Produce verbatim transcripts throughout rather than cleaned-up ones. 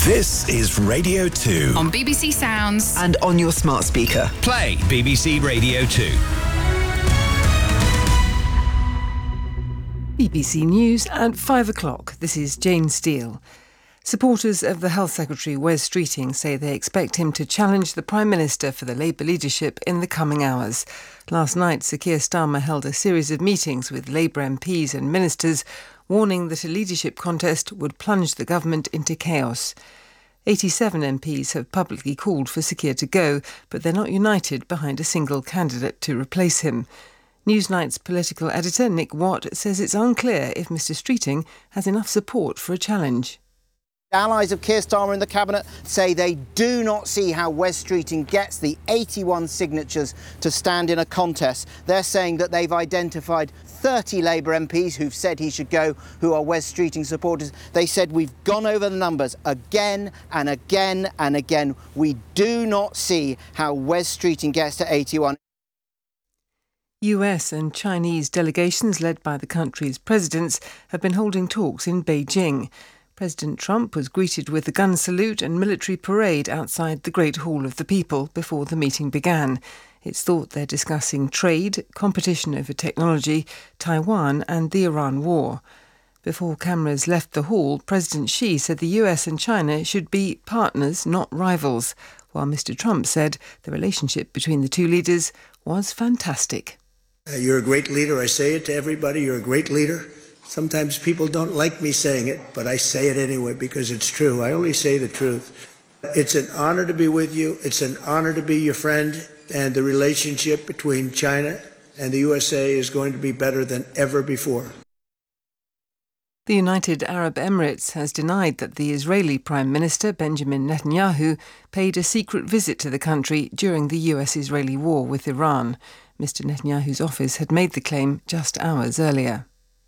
This is Radio two. On B B C Sounds. And on your smart speaker. Play B B C Radio two. B B C News at five o'clock. This is Jane Steele. Supporters of the Health Secretary Wes Streeting say they expect him to challenge the Prime Minister for the Labour leadership in the coming hours. Last night, Sir Keir Starmer held a series of meetings with Labour M Ps and ministers, warning that a leadership contest would plunge the government into chaos. eighty-seven M Ps have publicly called for Sir Keir to go, but they're not united behind a single candidate to replace him. Newsnight's political editor Nick Watt says it's unclear if Mr Streeting has enough support for a challenge. Allies of Keir Starmer in the Cabinet say they do not see how Wes Streeting gets the eighty-one signatures to stand in a contest. They're saying that they've identified thirty Labour M Ps who've said he should go, who are Wes Streeting supporters. They said we've gone over the numbers again and again and again. We do not see how Wes Streeting gets to eighty-one. U S and Chinese delegations led by the country's presidents have been holding talks in Beijing. President Trump was greeted with a gun salute and military parade outside the Great Hall of the People before the meeting began. It's thought they're discussing trade, competition over technology, Taiwan and the Iran war. Before cameras left the hall, President Xi said the U S and China should be partners, not rivals, while Mister Trump said the relationship between the two leaders was fantastic. Uh, you're a great leader. I say it to everybody. You're a great leader. Sometimes people don't like me saying it, but I say it anyway because it's true. I only say the truth. It's an honor to be with you. It's an honor to be your friend. And the relationship between China and the U S A is going to be better than ever before. The United Arab Emirates has denied that the Israeli Prime Minister Benjamin Netanyahu paid a secret visit to the country during the U S-Israeli war with Iran. Mister Netanyahu's office had made the claim just hours earlier.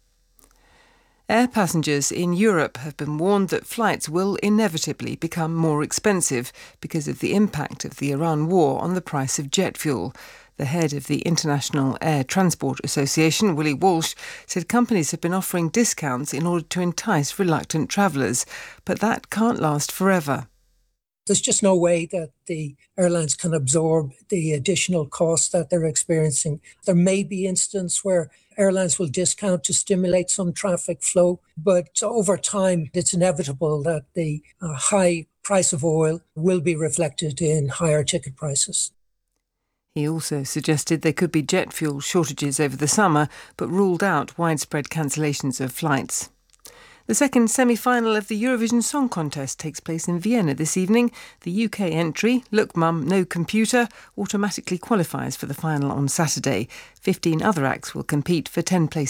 Air passengers in Europe have been warned that flights will inevitably become more expensive because of the impact of the Iran war on the price of jet fuel. The head of the International Air Transport Association, Willie Walsh, said companies have been offering discounts in order to entice reluctant travellers, but that can't last forever. There's just no way that the airlines can absorb the additional costs that they're experiencing. There may be instances where airlines will discount to stimulate some traffic flow, but over time it's inevitable that the uh, high price of oil will be reflected in higher ticket prices. He also suggested there could be jet fuel shortages over the summer, but ruled out widespread cancellations of flights. The second semi-final of the Eurovision Song Contest takes place in Vienna this evening. The U K entry, Look Mum, No Computer, automatically qualifies for the final on Saturday. Fifteen other acts will compete for ten places.